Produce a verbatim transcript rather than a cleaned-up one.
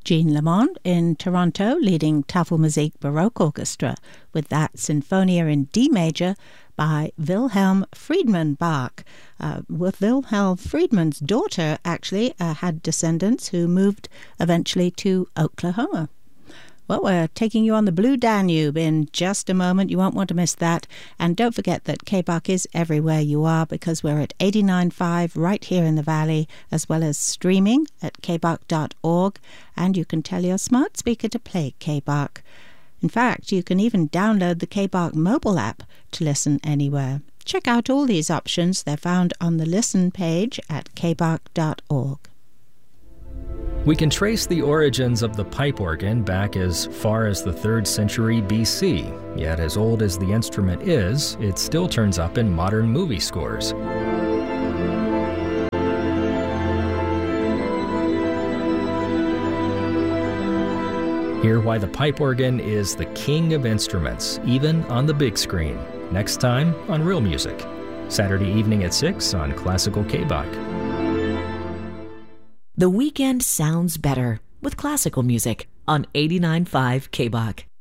Jean Lamont in Toronto leading Tafelmusik Baroque Orchestra with that Sinfonia in D major by Wilhelm Friedman Bach. Uh, with Wilhelm Friedman's daughter actually uh, had descendants who moved eventually to Oklahoma. Well, we're taking you on the Blue Danube in just a moment. You won't want to miss that. And don't forget that K-Bach is everywhere you are, because we're at eighty-nine point five right here in the Valley, as well as streaming at k bach dot org. And you can tell your smart speaker to play K-Bach. In fact, you can even download the K-Bach mobile app to listen anywhere. Check out all these options. They're found on the Listen page at k bach dot org. We can trace the origins of the pipe organ back as far as the third century B C, yet as old as the instrument is, it still turns up in modern movie scores. Hear why the pipe organ is the king of instruments, even on the big screen, next time on Real Music, Saturday evening at six on Classical K-Bach. The weekend sounds better with classical music on eighty-nine point five K-Bach.